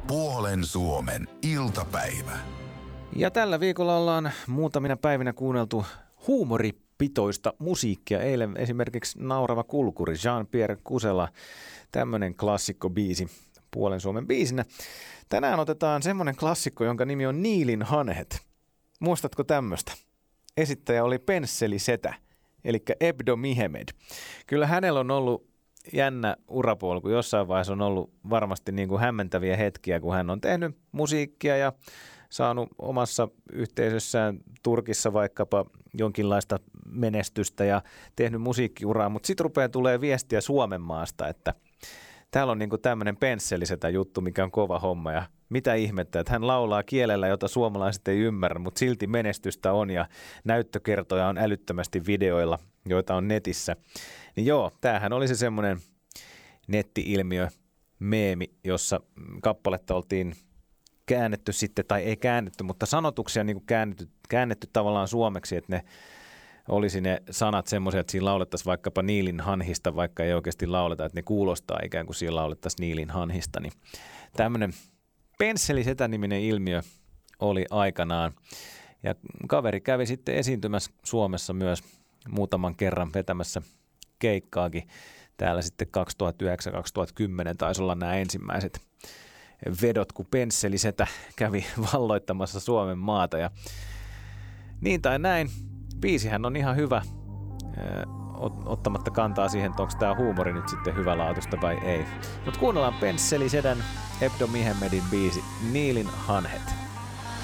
Puolen Suomen iltapäivä. Ja tällä viikolla ollaan muutamina päivinä kuunneltu huumoripitoista musiikkia. Eilen esimerkiksi Naurava kulkuri Jean-Pierre Kusela, tämmöinen klassikkobiisi Puolen Suomen biisinä. Tänään otetaan semmoinen klassikko, jonka nimi on Niilin hanhet. Muistatko tämmöistä? Esittäjä oli Pensseli Setä, eli Ebdo Mihemed. Kyllä hänellä on ollut jännä urapolku. Jossain vaiheessa on ollut varmasti niin kuin hämmentäviä hetkiä, kun hän on tehnyt musiikkia ja saanut omassa yhteisössään Turkissa vaikkapa jonkinlaista menestystä ja tehnyt musiikkiuraa, mutta sitten rupeaa tulee viestiä Suomen maasta, että täällä on niin kuin tämmöinen Pensseli Setä juttu, mikä on kova homma ja mitä ihmettä, että hän laulaa kielellä, jota suomalaiset ei ymmärrä, mutta silti menestystä on ja näyttökertoja on älyttömästi videoilla, joita on netissä. Niin joo, tämähän oli se semmoinen netti-ilmiö, meemi, jossa kappaletta oltiin käännetty sitten, tai ei käännetty, mutta sanotuksia niin kuin käännetty tavallaan suomeksi, että ne olisi ne sanat semmoisia, että siinä laulettaisiin vaikkapa Niilin hanhista, vaikka ei oikeasti lauleta, että ne kuulostaa ikään kuin siinä laulettaisiin Niilin hanhista. Niin tämmöinen Pensseli Setä-niminen ilmiö oli aikanaan. Ja kaveri kävi sitten esiintymässä Suomessa myös muutaman kerran vetämässä keikkaakin. Täällä sitten 2009-2010 taisi olla nämä ensimmäiset vedot, kun Pensseli Setä kävi valloittamassa Suomen maata. Ja niin tai näin, biisihän on ihan hyvä, ottamatta kantaa siihen, että onko tämä huumori nyt sitten hyvälaatuista vai ei. Mutta kuunnellaan Pensseli Sedän Ebdo Mihemedin biisi Niilin hanhet.